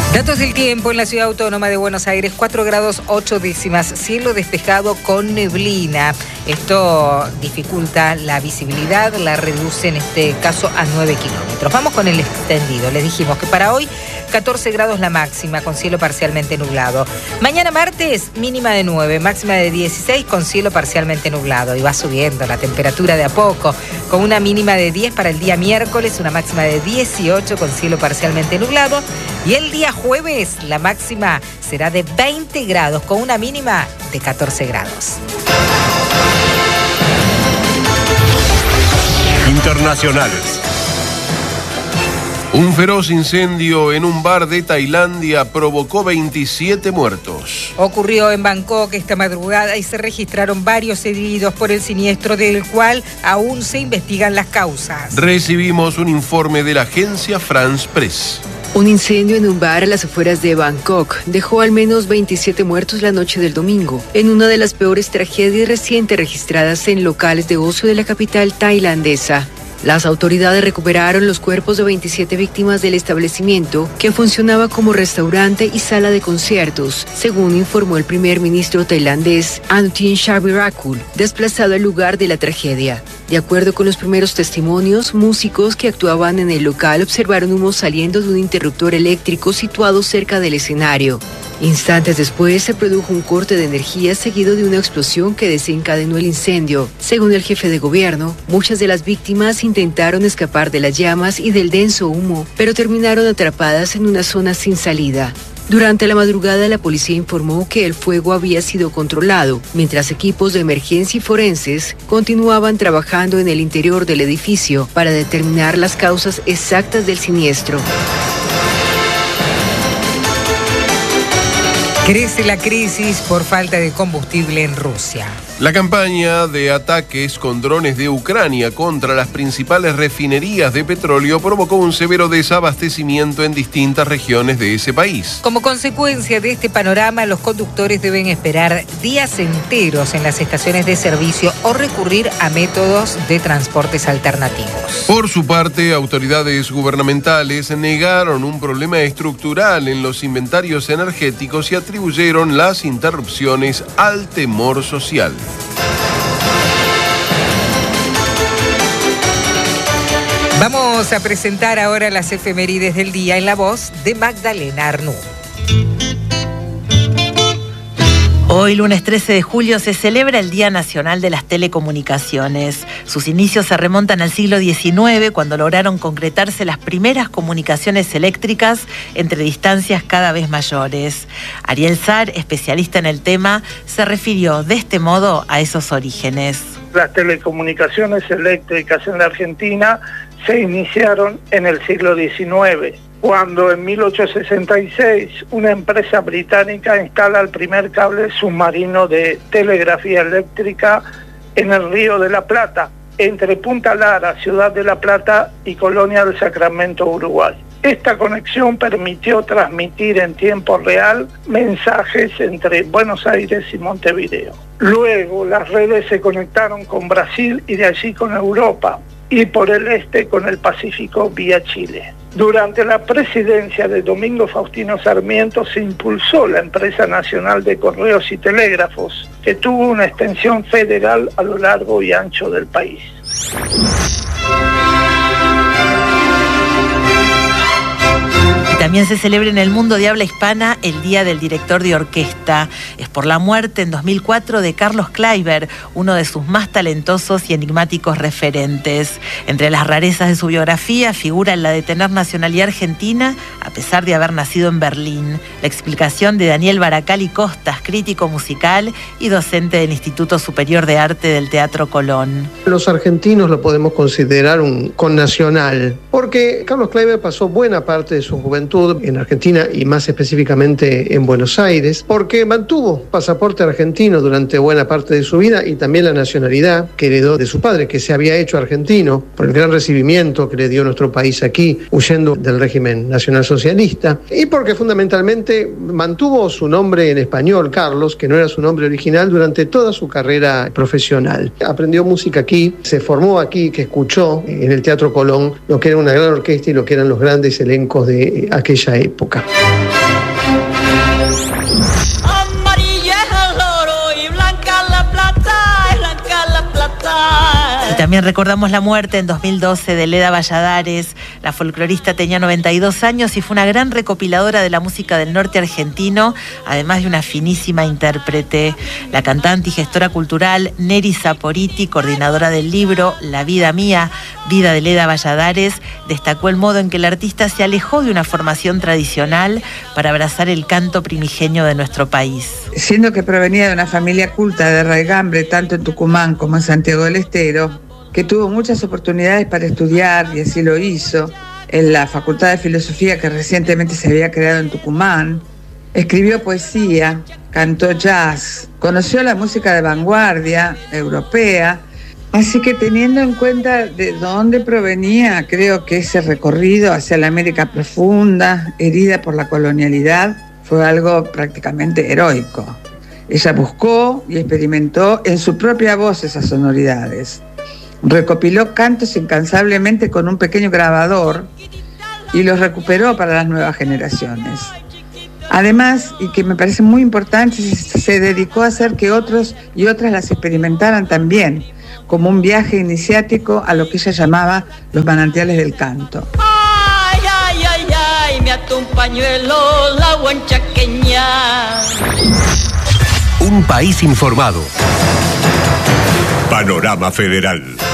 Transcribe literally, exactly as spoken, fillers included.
Datos del tiempo en la ciudad autónoma de Buenos Aires, cuatro grados ocho décimas, cielo despejado con neblina. Esto dificulta la visibilidad, la reduce en este caso a nueve kilómetros. Vamos con el extendido. Les dijimos que para hoy catorce grados la máxima con cielo parcialmente nublado. Mañana martes mínima de nueve, máxima de dieciséis con cielo parcialmente nublado. Y va subiendo la temperatura de a poco con una mínima de diez para el día miércoles, una máxima de dieciocho con cielo parcialmente nublado. Y el día jueves la máxima será de veinte grados con una mínima de catorce grados. Internacionales. Un feroz incendio en un bar de Tailandia provocó veintisiete muertos. Ocurrió en Bangkok esta madrugada y se registraron varios heridos por el siniestro, del cual aún se investigan las causas. Recibimos un informe de la agencia France Press. Un incendio en un bar a las afueras de Bangkok dejó al menos veintisiete muertos la noche del domingo, en una de las peores tragedias recientes registradas en locales de ocio de la capital tailandesa. Las autoridades recuperaron los cuerpos de veintisiete víctimas del establecimiento, que funcionaba como restaurante y sala de conciertos, según informó el primer ministro tailandés Anutin Charnvirakul, desplazado al lugar de la tragedia. De acuerdo con los primeros testimonios, músicos que actuaban en el local observaron humo saliendo de un interruptor eléctrico situado cerca del escenario. Instantes después se produjo un corte de energía seguido de una explosión que desencadenó el incendio. Según el jefe de gobierno, muchas de las víctimas intentaron escapar de las llamas y del denso humo, pero terminaron atrapadas en una zona sin salida. Durante la madrugada, la policía informó que el fuego había sido controlado, mientras equipos de emergencia y forenses continuaban trabajando en el interior del edificio para determinar las causas exactas del siniestro. Crece la crisis por falta de combustible en Rusia. La campaña de ataques con drones de Ucrania contra las principales refinerías de petróleo provocó un severo desabastecimiento en distintas regiones de ese país. Como consecuencia de este panorama, los conductores deben esperar días enteros en las estaciones de servicio o recurrir a métodos de transportes alternativos. Por su parte, autoridades gubernamentales negaron un problema estructural en los inventarios energéticos y atribuyeron las interrupciones al temor social. Vamos a presentar ahora las efemérides del día en la voz de Magdalena Arnú. Hoy, lunes trece de julio, se celebra el Día Nacional de las Telecomunicaciones. Sus inicios se remontan al siglo diecinueve, cuando lograron concretarse las primeras comunicaciones eléctricas entre distancias cada vez mayores. Ariel Sar, especialista en el tema, se refirió de este modo a esos orígenes. Las telecomunicaciones eléctricas en la Argentina se iniciaron en el siglo diecinueve. Cuando en mil ochocientos sesenta y seis una empresa británica instala el primer cable submarino de telegrafía eléctrica en el Río de la Plata, entre Punta Lara, Ciudad de la Plata y Colonia del Sacramento, Uruguay. Esta conexión permitió transmitir en tiempo real mensajes entre Buenos Aires y Montevideo. Luego las redes se conectaron con Brasil y de allí con Europa, y por el este con el Pacífico vía Chile. Durante la presidencia de Domingo Faustino Sarmiento se impulsó la Empresa Nacional de Correos y Telégrafos, que tuvo una extensión federal a lo largo y ancho del país. También se celebra en el mundo de habla hispana el Día del Director de Orquesta. Es por la muerte en dos mil cuatro de Carlos Kleiber, uno de sus más talentosos y enigmáticos referentes. Entre las rarezas de su biografía figura la de tener nacionalidad argentina, a pesar de haber nacido en Berlín. La explicación de Daniel Baracali Costas, crítico musical y docente del Instituto Superior de Arte del Teatro Colón. Los argentinos lo podemos considerar un connacional, porque Carlos Kleiber pasó buena parte de su juventud en Argentina y más específicamente en Buenos Aires, porque mantuvo pasaporte argentino durante buena parte de su vida y también la nacionalidad que heredó de su padre, que se había hecho argentino por el gran recibimiento que le dio nuestro país aquí, huyendo del régimen nacionalsocialista, y porque fundamentalmente mantuvo su nombre en español, Carlos, que no era su nombre original, durante toda su carrera profesional. Aprendió música aquí, se formó aquí, que escuchó en el Teatro Colón lo que era una gran orquesta y lo que eran los grandes elencos de aquella época. También recordamos la muerte en dos mil doce de Leda Valladares. La folclorista tenía noventa y dos años y fue una gran recopiladora de la música del norte argentino, además de una finísima intérprete. La cantante y gestora cultural Neri Saporiti, coordinadora del libro La vida mía, vida de Leda Valladares, destacó el modo en que el artista se alejó de una formación tradicional para abrazar el canto primigenio de nuestro país. Siendo que provenía de una familia culta de raigambre tanto en Tucumán como en Santiago del Estero, que tuvo muchas oportunidades para estudiar, y así lo hizo, en la Facultad de Filosofía que recientemente se había creado en Tucumán. Escribió poesía, cantó jazz, conoció la música de vanguardia europea. Así que teniendo en cuenta de dónde provenía, creo que ese recorrido hacia la América profunda, herida por la colonialidad, fue algo prácticamente heroico. Ella buscó y experimentó en su propia voz esas sonoridades. Recopiló cantos incansablemente con un pequeño grabador y los recuperó para las nuevas generaciones. Además, y que me parece muy importante, se dedicó a hacer que otros y otras las experimentaran también, como un viaje iniciático a lo que ella llamaba los manantiales del canto. Ay, ay, ay, ay, me ató un pañuelo la huanchaqueña. Un país informado. Panorama Federal.